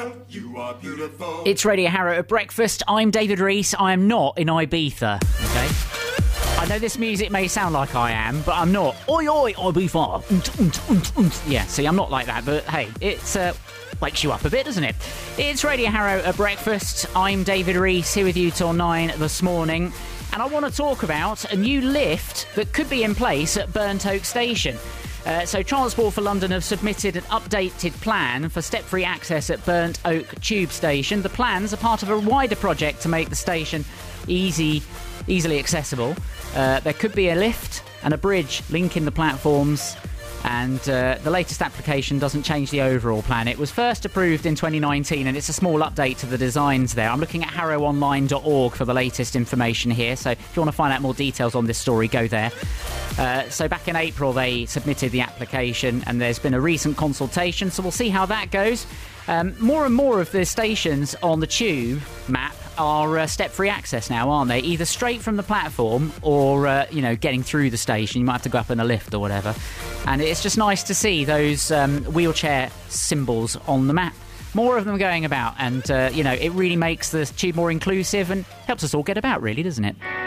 girl, you are beautiful. It's Radio Harrow at breakfast. I'm David Rees. I am not in Ibiza, okay? I know this music may sound like I am, but I'm not. Oi, oi, Ibiza. Yeah, see, I'm not like that, but hey, it's wakes you up a bit, doesn't it? It's Radio Harrow at breakfast. I'm David Rees, here with you till 9 this morning. And I want to talk about a new lift that could be in place at Burnt Oak Station. So Transport for London have submitted an updated plan for step-free access at Burnt Oak Tube Station. The plans are part of a wider project to make the station easily accessible. There could be a lift and a bridge linking the platforms, and the latest application doesn't change the overall plan. It was first approved in 2019, and it's a small update to the designs there. I'm looking at harrowonline.org for the latest information here, so if you want to find out more details on this story, go there. So back in April, they submitted the application, and there's been a recent consultation, so we'll see how that goes. More and more of the stations on the tube map are step-free access now, aren't they? Either straight from the platform or, getting through the station. You might have to go up in a lift or whatever. And it's just nice to see those wheelchair symbols on the map. More of them going about, and, it really makes the tube more inclusive and helps us all get about, really, doesn't it?